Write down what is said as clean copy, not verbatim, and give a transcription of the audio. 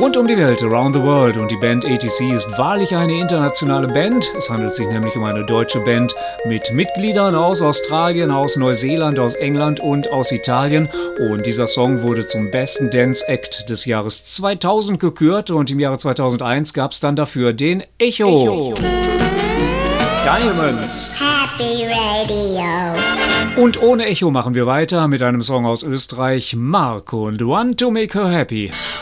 Rund um die Welt, around the world, und die Band ATC ist wahrlich eine internationale Band. Es handelt sich nämlich um eine deutsche Band mit Mitgliedern aus Australien, aus Neuseeland, aus England und aus Italien. Und dieser Song wurde zum besten Dance Act des Jahres 2000 gekürt und im Jahre 2001 gab es dann dafür den Echo. Diamonds. Happy Radio. Und ohne Echo machen wir weiter mit einem Song aus Österreich, Mark und Want to Make Her Happy.